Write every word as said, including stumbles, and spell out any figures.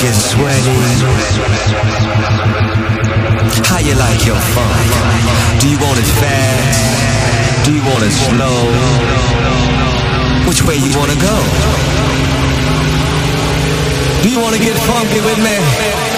get sweaty? How you like your funk? Do you want it fast? Do you want it slow? Which way you wanna go? Do you wanna get funky with me?